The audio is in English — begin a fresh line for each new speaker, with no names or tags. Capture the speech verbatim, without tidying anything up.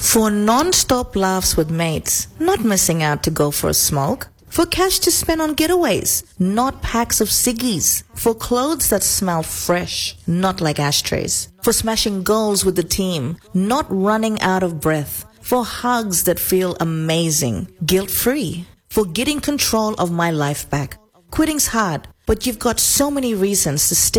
For non-stop laughs with mates, not missing out to go for a smoke. For cash to spend on getaways, not packs of ciggies. For clothes that smell fresh, not like ashtrays. For smashing goals with the team, not running out of breath. For hugs that feel amazing, guilt-free. For getting control of my life back. Quitting's hard, but you've got so many reasons to stick